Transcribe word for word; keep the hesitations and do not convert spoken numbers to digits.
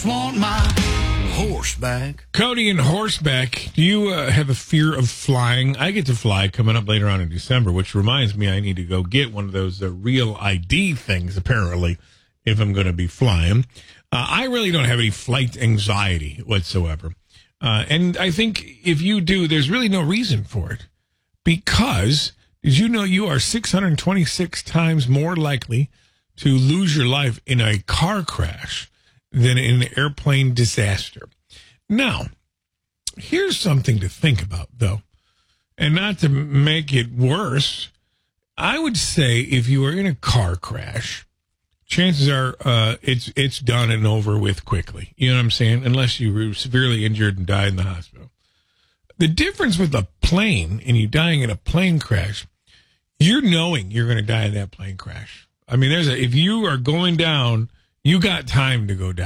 Want my horseback. Cody and horseback, do you uh, have a fear of flying? I get to fly coming up later on in December, which reminds me I need to go get one of those uh, real I D things, apparently, if I'm going to be flying. Uh, I really don't have any flight anxiety whatsoever. Uh, and I think if you do, there's really no reason for it. Because, did you know you are six hundred twenty-six times more likely to lose your life in a car crash than in an airplane disaster? Now, here's something to think about, though. And not to make it worse, I would say if you are in a car crash, chances are uh, it's it's done and over with quickly. You know what I'm saying? Unless you were severely injured and died in the hospital. The difference with a plane and you dying in a plane crash, you're knowing you're going to die in that plane crash. I mean, there's a, if you are going down, you got time to go down.